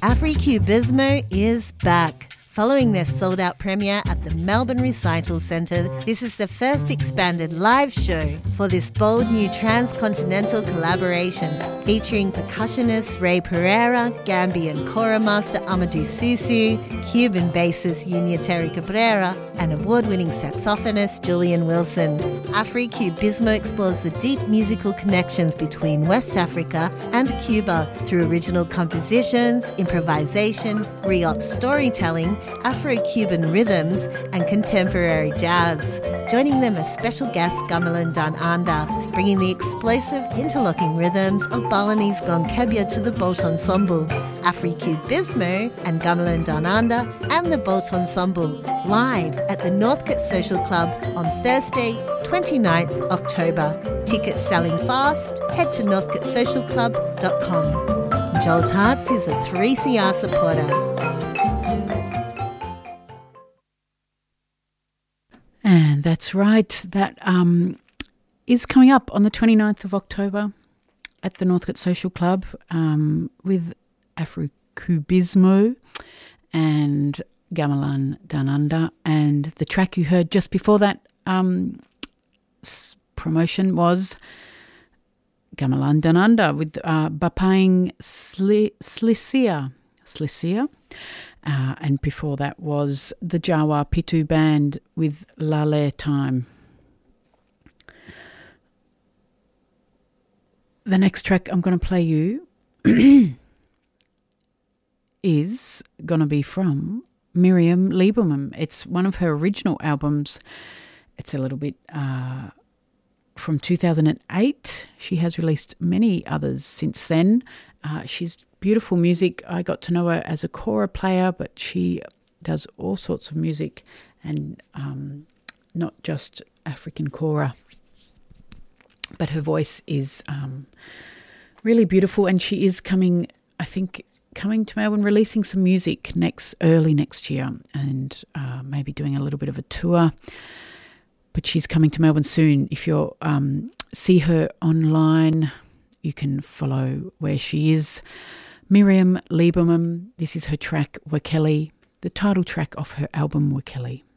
Africubismo is back. Following their sold-out premiere at the Melbourne Recital Centre, this is the first expanded live show for this bold new transcontinental collaboration featuring percussionist Ray Pereira, Gambian kora master Amadou Susu, Cuban bassist Yunyateri Cabrera, and award-winning saxophonist Julian Wilson. Africubismo explores the deep musical connections between West Africa and Cuba through original compositions, improvisation, griot storytelling, Afro-Cuban rhythms and contemporary jazz. Joining them as special guest Gamelan Dan Anda, bringing the explosive interlocking rhythms of Balinese Gonkebia to the Boat Ensemble. Africubismo and Gamelan Dan Anda and the Boat Ensemble live at the Northcote Social Club on Thursday, 29th October. Tickets selling fast. Head to northcotesocialclub.com. Joel Tarts is a 3CR supporter. And that's right. That is coming up on the 29th of October at the Northcote Social Club with Africubismo and Gamelan Dan Anda. And the track you heard just before that promotion was Gamelan Dan Anda with Bapang Slicia. And before that was the Jawa Pitu Band with Lale Time. The next track I'm going to play you is going to be from Miriam Lieberman. It's one of her original albums. It's a little bit from 2008. She has released many others since then. She's beautiful music. I got to know her as a kora player, but she does all sorts of music and not just African kora. But her voice is really beautiful, and she is coming to Melbourne, releasing some music early next year, and maybe doing a little bit of a tour. But she's coming to Melbourne soon. If you see her online, you can follow where she is. Miriam Lieberman, this is her track, Wakeli, the title track of her album, Wakeli.